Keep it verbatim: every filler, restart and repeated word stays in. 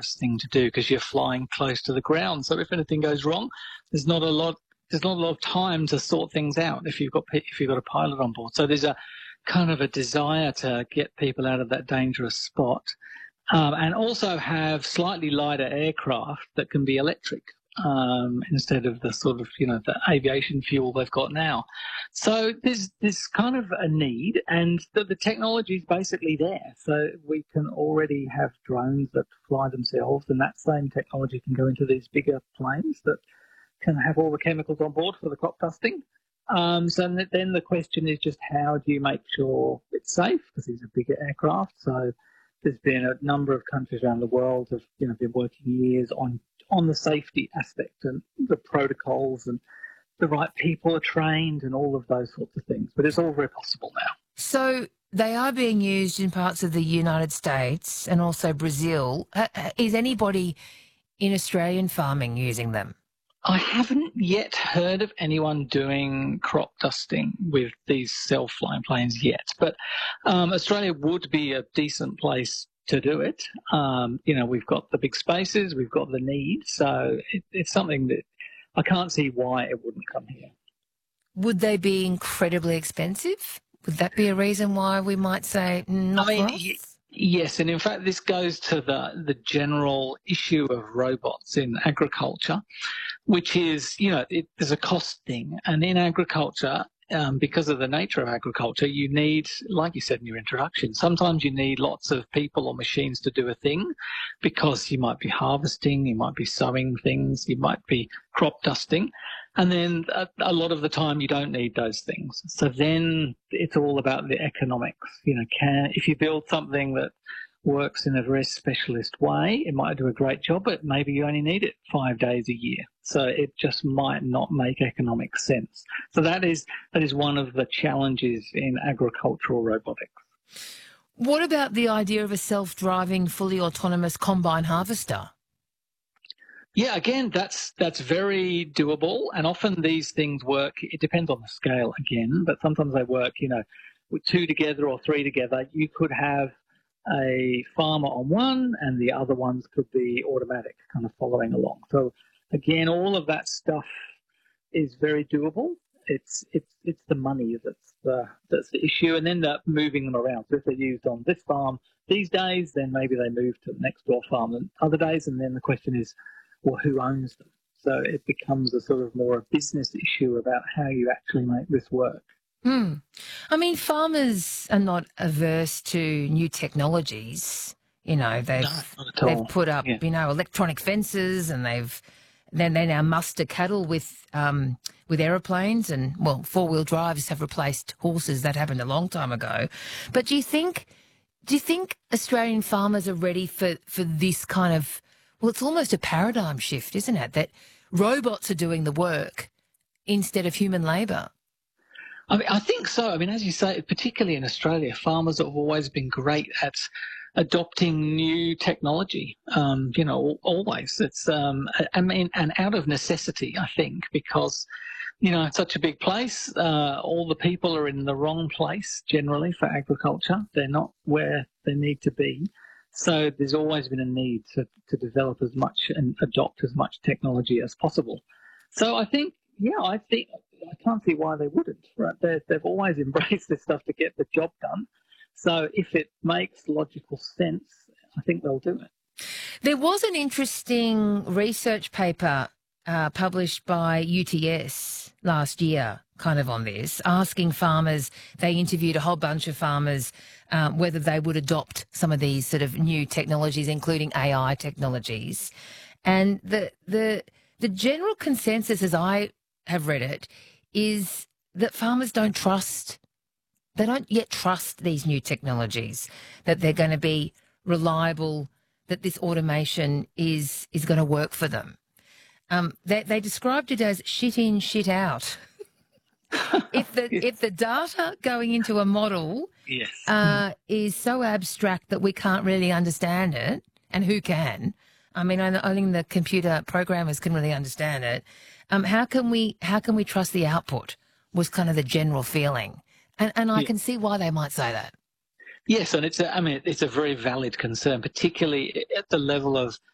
dangerous thing to do because you're flying close to the ground. So if anything goes wrong, there's not a lot there's not a lot of time to sort things out if you've got if you've got a pilot on board. So there's a kind of a desire to get people out of that dangerous spot, um, and also have slightly lighter aircraft that can be electric. Um, instead of the sort of, you know, the aviation fuel they've got now. So there's there's kind of a need, and the, the technology is basically there. So we can already have drones that fly themselves, and that same technology can go into these bigger planes that can have all the chemicals on board for the crop dusting. Um, so then the question is just how do you make sure it's safe, because these are bigger aircraft. So there's been a number of countries around the world have, you know, been working years on on the safety aspect and the protocols, and the right people are trained and all of those sorts of things. But it's all very possible now. So they are being used in parts of the United States and also Brazil. Uh, is anybody in Australian farming using them? I haven't yet heard of anyone doing crop dusting with these self-flying planes yet, but um, Australia would be a decent place to do it. Um, you know, we've got the big spaces, we've got the need, so it, it's something that I can't see why it wouldn't come here. Would they be incredibly expensive? Would that be a reason why we might say not I mean, for us? y- yes, and in fact this goes to the, the general issue of robots in agriculture, which is, you know, it, there's a cost thing, and in agriculture, Um, because of the nature of agriculture, you need, like you said in your introduction, sometimes you need lots of people or machines to do a thing, because you might be harvesting, you might be sowing things, you might be crop dusting, and then a, a lot of the time you don't need those things. So then it's all about the economics. You know, can if you build something that works in a very specialist way, it might do a great job, but maybe you only need it five days a year. So it just might not make economic sense. So that is that is one of the challenges in agricultural robotics. What about the idea of a self-driving, fully autonomous combine harvester? Yeah, again, that's that's very doable, and often these things work. It depends on the scale again, but sometimes they work, you know, with two together or three together. You could have a farmer on one, and the other ones could be automatic, kind of following along. So again, all of that stuff is very doable. It's it's it's the money that's the that's the issue, and then the moving them around. So if they're used on this farm these days, then maybe they move to the next door farm and other days, and then the question is, well, who owns them? So it becomes a sort of more a business issue about how you actually make this work. Hmm. I mean, farmers are not averse to new technologies. You know, they've No, not at all. they've put up, Yeah. you know, electronic fences, and they've then they now muster cattle with um, with aeroplanes, and well, four wheel drives have replaced horses. That happened a long time ago. But do you think do you think Australian farmers are ready for for this kind of, well, it's almost a paradigm shift, isn't it? That robots are doing the work instead of human labour. I mean, I think so. I mean, as you say, particularly in Australia, farmers have always been great at adopting new technology. Um, you know, always. It's, um, I mean, and out of necessity, I think, because, you know, it's such a big place. Uh, all the people are in the wrong place generally for agriculture. They're not where they need to be. So there's always been a need to, to develop as much and adopt as much technology as possible. So I think, yeah, I think I can't see why they wouldn't. Right? They're, they've always embraced this stuff to get the job done. So if it makes logical sense, I think they'll do it. There was an interesting research paper uh, published by U T S last year, kind of on this, asking farmers. They interviewed a whole bunch of farmers um, whether they would adopt some of these sort of new technologies, including A I technologies. And the the the general consensus, as I have read it, is that farmers don't trust, they don't yet trust these new technologies, that they're going to be reliable, that this automation is is going to work for them. Um, they, they described it as shit in, shit out. if the if the data going into a model yes. uh, is so abstract that we can't really understand it, and who can? I mean, I, I think the computer programmers can really understand it. Um, how can we how can we trust the output? Was kind of the general feeling, and and I Yeah. can see why they might say that. Yes, and it's a, I mean, it's a very valid concern, particularly at the level of